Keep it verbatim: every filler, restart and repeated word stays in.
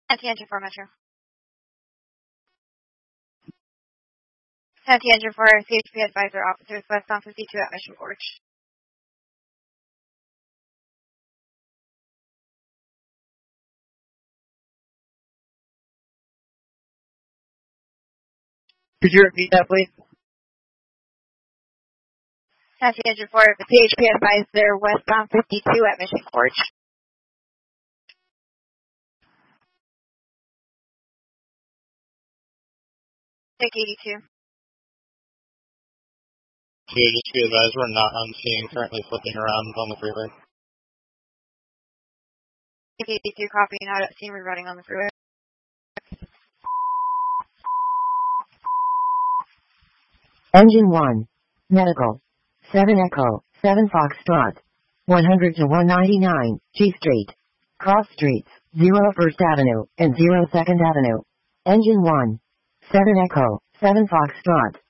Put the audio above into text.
County Engine four Metro. County Engine four, C H P advisor officers westbound fifty-two at Mission Gorge. Could you repeat that, please? County Engine four, C H P advisor westbound fifty-two at Mission Gorge. Take eighty-two. C H P advisor, we're not on scene, currently flipping around on the freeway. Take eighty-two, copy, not at scene, we're running on the freeway. Engine one. Medical. seven Echo, seven Foxtrot. one hundred to one ninety-nine, G Street. Cross streets, zero First Avenue, and zero Second Avenue. Engine one. seven Echo, seven Foxtrot.